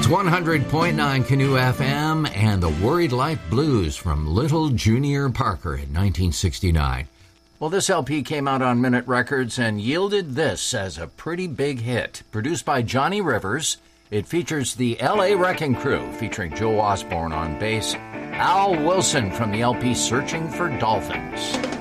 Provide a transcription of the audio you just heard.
100.9 Canoe FM and the Worried Life Blues from Little Junior Parker in 1969. Well, this LP came out on Minute Records and yielded this as a pretty big hit. Produced by Johnny Rivers, it features the L.A. Wrecking Crew, featuring Joe Osborne on bass, Al Wilson from the LP Searching for Dolphins.